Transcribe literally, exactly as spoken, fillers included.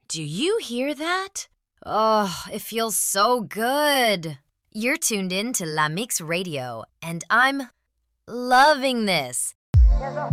Do you hear that? Oh, it feels so good. You're tuned in to La Mix Radio, and I'm loving this.